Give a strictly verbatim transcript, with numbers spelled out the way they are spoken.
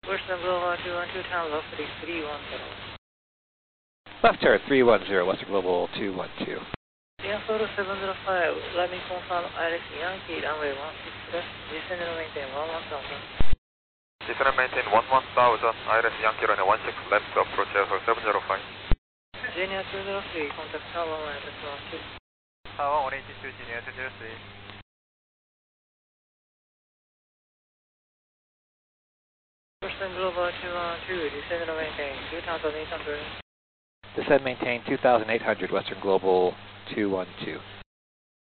Western Global two one two, town left three one zero. Left turn three one zero, Western Global two one two. Yeah, photo seven zero five, let me confirm Iris Yankee, runway one six left, descend and maintain one one thousand. Descend and maintain one one thousand, Iris Yankee, runway one six left, approach airport seven zero five. Genia two zero three, contact tower one one two. Tower one eighty-two, Genia two zero three. Western Global two one two, descend and maintain two thousand eight hundred. Descend maintain two thousand eight hundred, Western Global two one two.